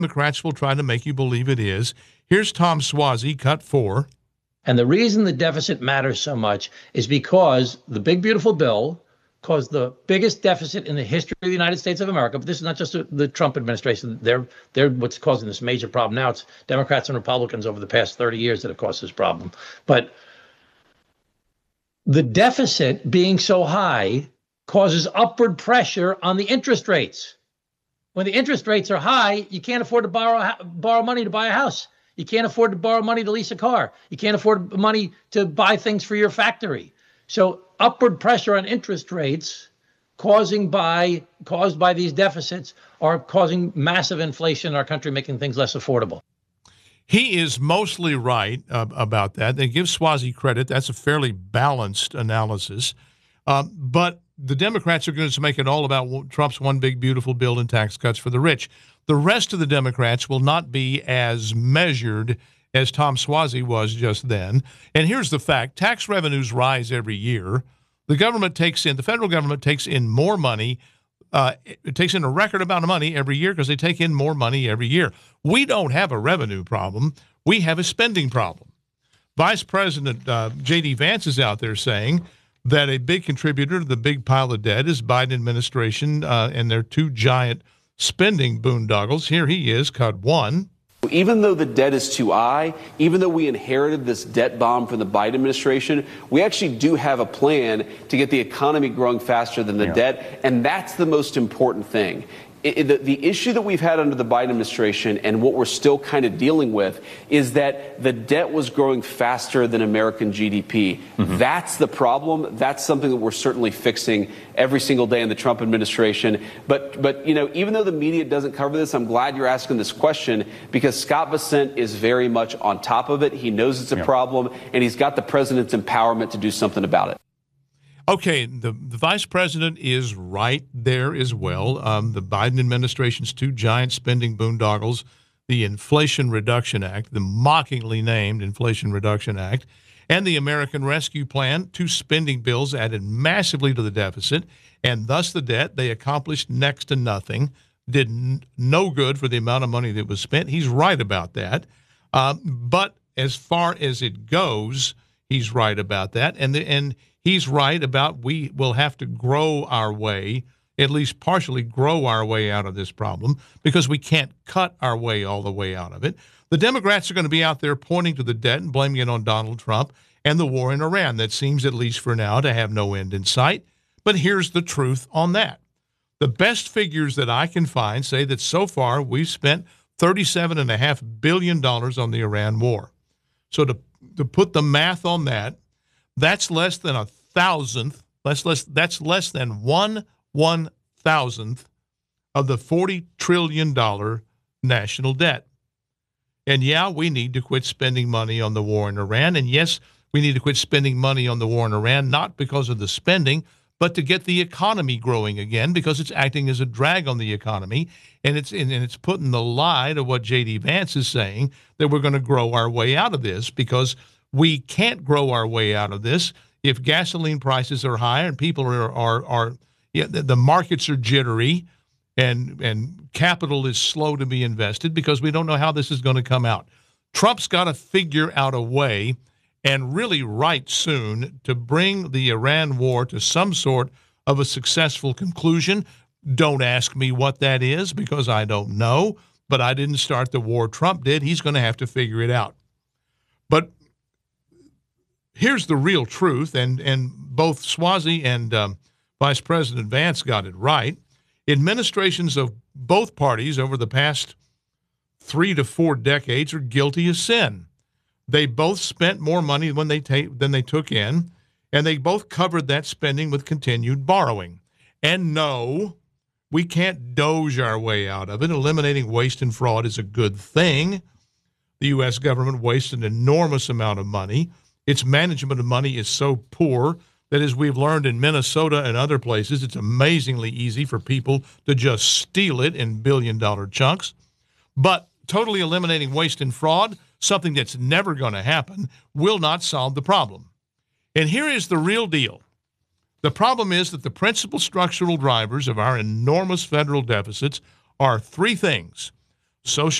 Democrats will try to make you believe it is. Here's Tom Suozzi, cut 4. And the reason the deficit matters so much is because the big, beautiful bill caused the biggest deficit in the history of the United States of America. But this is not just the Trump administration. They're what's causing this major problem now. It's Democrats and Republicans over the past 30 years that have caused this problem. But the deficit being so high causes upward pressure on the interest rates. When the interest rates are high, you can't afford to borrow money to buy a house. You can't afford to borrow money to lease a car. You can't afford money to buy things for your factory. So upward pressure on interest rates caused by these deficits are causing massive inflation in our country, making things less affordable. He is mostly right about that. They give Suozzi credit. That's a fairly balanced analysis. But the Democrats are going to make it all about Trump's one big, beautiful bill and tax cuts for the rich. The rest of the Democrats will not be as measured as Tom Suozzi was just then. And here's the fact. Tax revenues rise every year. The federal government takes in more money. It takes in a record amount of money every year because they take in more money every year. We don't have a revenue problem. We have a spending problem. Vice President J.D. Vance is out there saying that a big contributor to the big pile of debt is Biden administration and their two giant spending boondoggles. Here he is, cut 1. Even though the debt is too high, even though we inherited this debt bomb from the Biden administration, we actually do have a plan to get the economy growing faster than the debt, and that's the most important thing. The issue that we've had under the Biden administration and what we're still kind of dealing with is that the debt was growing faster than American GDP. Mm-hmm. That's the problem. That's something that we're certainly fixing every single day in the Trump administration. But you know, even though the media doesn't cover this, I'm glad you're asking this question because Scott Bessent is very much on top of it. He knows it's a problem, and he's got the president's empowerment to do something about it. Okay, the vice president is right there as well. The Biden administration's two giant spending boondoggles, the Inflation Reduction Act, the mockingly named Inflation Reduction Act, and the American Rescue Plan, two spending bills added massively to the deficit, and thus the debt. They accomplished next to nothing, did no good for the amount of money that was spent. He's right about that. But as far as it goes, he's right about that. And he's right about we will have to grow our way, at least partially grow our way out of this problem, because we can't cut our way all the way out of it. The Democrats are going to be out there pointing to the debt and blaming it on Donald Trump and the war in Iran. That seems, at least for now, to have no end in sight. But here's the truth on that. The best figures that I can find say that so far we've spent $37.5 billion on the Iran war. So to put the math on that, that's less than a thousandth. That's less than 1/1000th of the $40 trillion national debt. And yeah, we need to quit spending money on the war in Iran. And yes, we need to quit spending money on the war in Iran, not because of the spending, but to get the economy growing again, because it's acting as a drag on the economy. And it's putting the lie to what J.D. Vance is saying, that we're going to grow our way out of this, because we can't grow our way out of this if gasoline prices are high and people the markets are jittery and capital is slow to be invested, because we don't know how this is going to come out. Trump's got to figure out a way, and really right soon, to bring the Iran war to some sort of a successful conclusion. Don't ask me what that is, because I don't know, but I didn't start the war. Trump did. He's going to have to figure it out. But here's the real truth, and both Suozzi and Vice President Vance got it right. Administrations of both parties over the past 3 to 4 decades are guilty of sin. They both spent more money than they took in, and they both covered that spending with continued borrowing. And no, we can't doge our way out of it. Eliminating waste and fraud is a good thing. The U.S. government wastes an enormous amount of money. Its management of money is so poor that, as we've learned in Minnesota and other places, it's amazingly easy for people to just steal it in billion-dollar chunks. But totally eliminating waste and fraud, something that's never going to happen, will not solve the problem. And here is the real deal. The problem is that the principal structural drivers of our enormous federal deficits are 3 things: social